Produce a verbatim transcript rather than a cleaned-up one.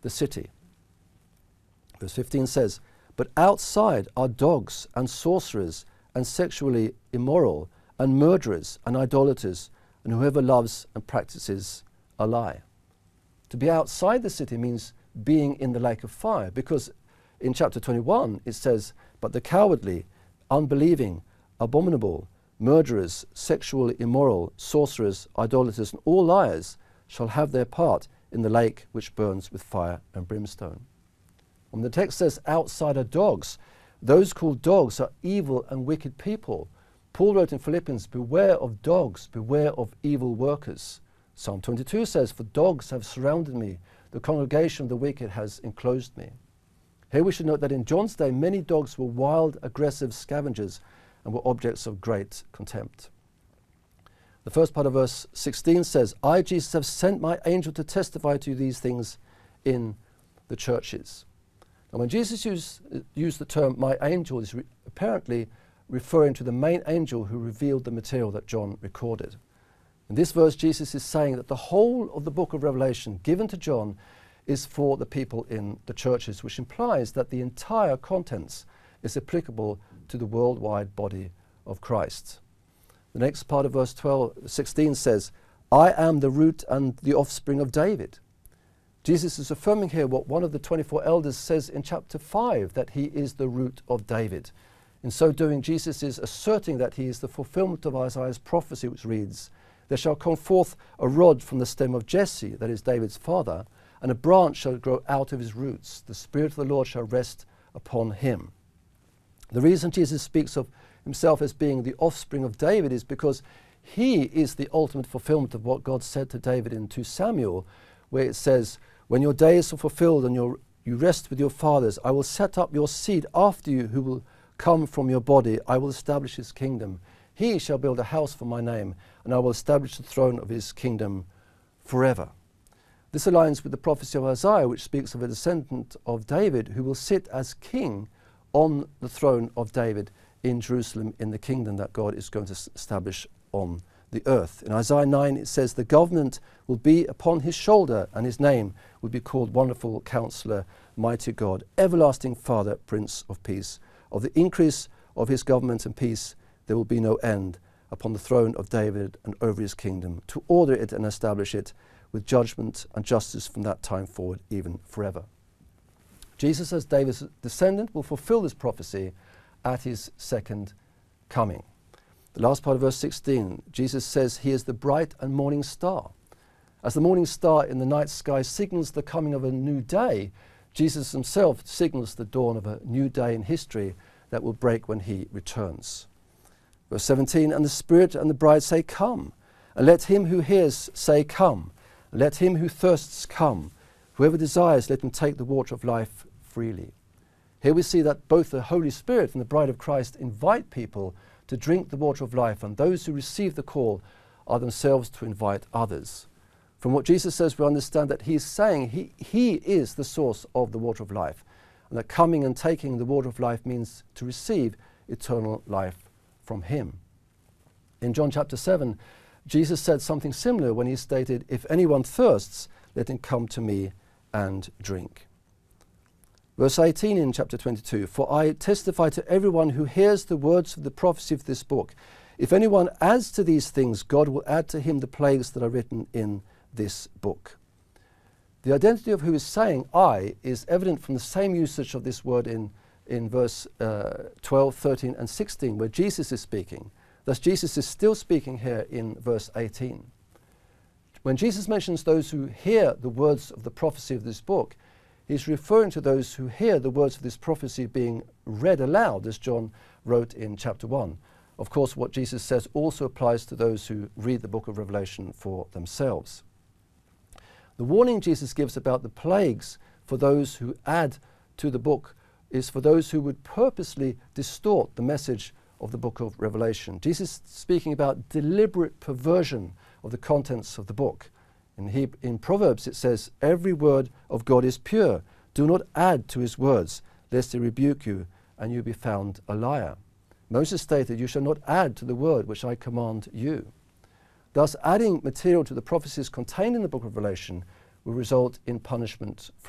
the city. Verse fifteen says, "But outside are dogs and sorcerers and sexually immoral and murderers and idolaters and whoever loves and practices a lie." To be outside the city means being in the lake of fire, because in chapter twenty-one it says, "But the cowardly, unbelieving, abominable, murderers, sexually immoral, sorcerers, idolaters, and all liars shall have their part in the lake which burns with fire and brimstone." When the text says outside are dogs, those called dogs are evil and wicked people. Paul wrote in Philippians, "Beware of dogs, beware of evil workers." Psalm twenty-two says, "For dogs have surrounded me, the congregation of the wicked has enclosed me." Here we should note that in John's day, many dogs were wild, aggressive scavengers and were objects of great contempt. The first part of verse sixteen says, "I, Jesus, have sent my angel to testify to you these things in the churches." And when Jesus used, used the term "my angel," is re- apparently referring to the main angel who revealed the material that John recorded. In this verse, Jesus is saying that the whole of the book of Revelation given to John is for the people in the churches, which implies that the entire contents is applicable to the worldwide body of Christ. The next part of verse twelve, sixteen says, "I am the root and the offspring of David." Jesus is affirming here what one of the twenty-four elders says in chapter five, that he is the root of David. In so doing, Jesus is asserting that he is the fulfillment of Isaiah's prophecy, which reads, "There shall come forth a rod from the stem of Jesse," that is David's father, "and a branch shall grow out of his roots. The Spirit of the Lord shall rest upon him." The reason Jesus speaks of himself as being the offspring of David is because he is the ultimate fulfillment of what God said to David in Second Samuel, where it says, "When your days are fulfilled and your, you rest with your fathers, I will set up your seed after you who will come from your body. I will establish his kingdom. He shall build a house for my name, and I will establish the throne of his kingdom forever." This aligns with the prophecy of Isaiah, which speaks of a descendant of David who will sit as king on the throne of David in Jerusalem, in the kingdom that God is going to establish on the earth. In Isaiah nine it says, "The government will be upon his shoulder, and his name will be called Wonderful Counselor, Mighty God, Everlasting Father, Prince of Peace. Of the increase of his government and peace there will be no end, upon the throne of David and over his kingdom, to order it and establish it with judgment and justice from that time forward, even forever." Jesus, as David's descendant, will fulfill this prophecy at his second coming. The last part of verse sixteen, Jesus says he is the bright and morning star. As the morning star in the night sky signals the coming of a new day, Jesus himself signals the dawn of a new day in history that will break when he returns. Verse seventeen, "And the Spirit and the bride say, 'Come.' And let him who hears say, 'Come.' And let him who thirsts come. Whoever desires, let him take the water of life freely." Here we see that both the Holy Spirit and the bride of Christ invite people to drink the water of life, and those who receive the call are themselves to invite others. From what Jesus says, we understand that he is saying he, he is the source of the water of life, and that coming and taking the water of life means to receive eternal life from him. In John chapter seven, Jesus said something similar when he stated, "If anyone thirsts, let him come to me and drink." Verse eighteen in chapter twenty-two, "For I testify to everyone who hears the words of the prophecy of this book. If anyone adds to these things, God will add to him the plagues that are written in this book." The identity of who is saying "I" is evident from the same usage of this word in, in verse uh, twelve, thirteen, and sixteen, where Jesus is speaking. Thus Jesus is still speaking here in verse eighteen. When Jesus mentions those who hear the words of the prophecy of this book, he's referring to those who hear the words of this prophecy being read aloud, as John wrote in chapter one. Of course, what Jesus says also applies to those who read the book of Revelation for themselves. The warning Jesus gives about the plagues for those who add to the book is for those who would purposely distort the message of the book of Revelation. Jesus is speaking about deliberate perversion of the contents of the book. In, he, in Proverbs it says, "Every word of God is pure. Do not add to his words, lest he rebuke you and you be found a liar." Moses stated, "You shall not add to the word which I command you." Thus, adding material to the prophecies contained in the book of Revelation will result in punishment for